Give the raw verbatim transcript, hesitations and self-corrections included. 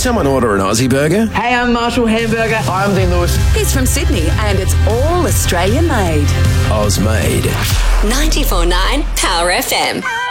someone order an Aussie burger? Hey, I'm Marshall Hamburger. Hi, I'm Dean Lewis. He's from Sydney and it's all Australian made. Oz made. ninety-four point nine Power F M.